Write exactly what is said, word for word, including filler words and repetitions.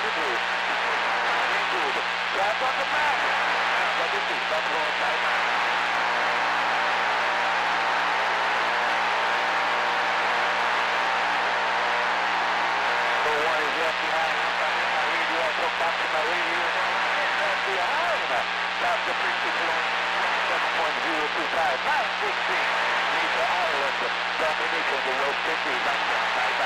altitude. Altitude. Left on the back. Now, let me see. Stop going right now. So one is left behind. I'm back in my radio. I come back to my radio. Left behind. Stop the frequency seven point zero two five. nine sixteen. Meter island. Domination. The road fifty.